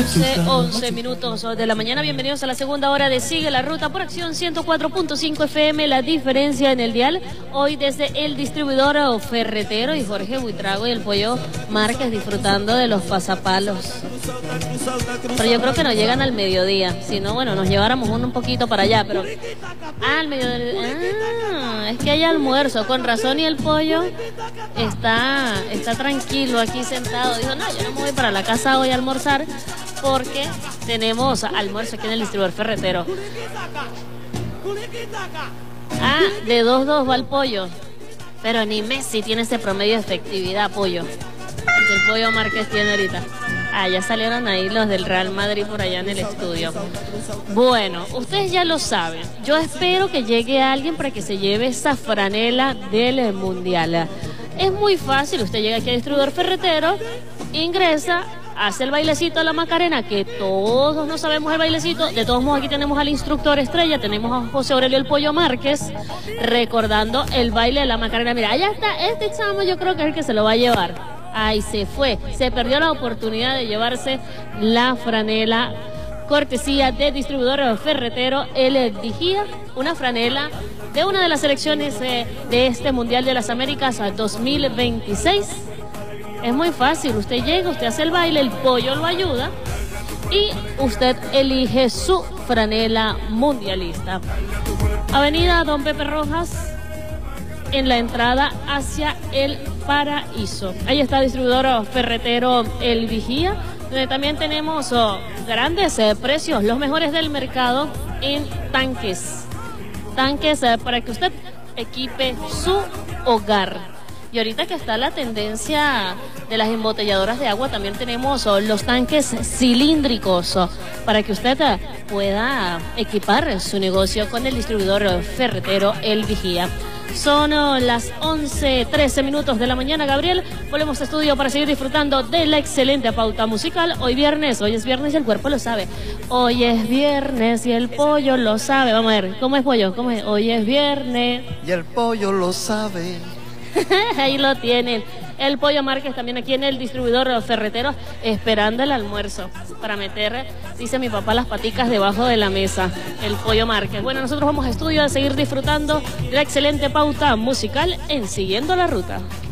11 minutos de la mañana. Bienvenidos a la segunda hora de Sigue la Ruta por Acción 104.5 FM, La Diferencia en el dial. Hoy desde el distribuidor Ferretero y Jorge Buitrago y el Pollo Márquez disfrutando de los pasapalos. Pero yo creo que no llegan al mediodía. Si no, bueno, nos lleváramos un poquito para allá, pero... al mediodía... es que hay almuerzo. Con razón, y el Pollo está tranquilo aquí sentado. Dijo, no, yo no me voy para la casa hoy a almorzar porque tenemos almuerzo aquí en el distribuidor Ferretero. De 2-2 va el Pollo. Pero ni Messi tiene ese promedio de efectividad, Pollo. El Pollo Márquez tiene ahorita. Ya salieron ahí los del Real Madrid por allá en el estudio. Bueno, ustedes ya lo saben. Yo espero que llegue alguien para que se lleve esa franela del Mundial. Es muy fácil. Usted llega aquí al distribuidor Ferretero, ingresa, hace el bailecito a la Macarena, que todos no sabemos el bailecito. De todos modos, aquí tenemos al instructor estrella, tenemos a José Aurelio el Pollo Márquez, recordando el baile de la Macarena. Mira, allá está, este chamo yo creo que es el que se lo va a llevar. Ahí se fue, se perdió la oportunidad de llevarse la franela cortesía de distribuidor Ferretero, El Vigía, una franela de una de las selecciones de este Mundial de las Américas 2026. Es muy fácil, usted llega, usted hace el baile, el Pollo lo ayuda y usted elige su franela mundialista. Avenida Don Pepe Rojas, en la entrada hacia el Paraíso. Ahí está el distribuidor Ferretero El Vigía, donde también tenemos grandes precios, los mejores del mercado en tanques. Tanques para que usted equipe su hogar. Y ahorita que está la tendencia de las embotelladoras de agua, también tenemos los tanques cilíndricos para que usted pueda equipar su negocio con el distribuidor Ferretero El Vigía. Son las 11:13 minutos de la mañana, Gabriel. Volvemos a estudio para seguir disfrutando de la excelente pauta musical. Hoy es viernes y el cuerpo lo sabe. Hoy es viernes y el Pollo lo sabe. Vamos a ver, ¿cómo es, Pollo? ¿Cómo es? Hoy es viernes y el Pollo lo sabe. Ahí lo tienen. El Pollo Márquez también aquí en el distribuidor Ferretero, esperando el almuerzo para meter, dice mi papá, las paticas debajo de la mesa. El Pollo Márquez. Bueno, nosotros vamos a estudio a seguir disfrutando de la excelente pauta musical en Siguiendo la Ruta.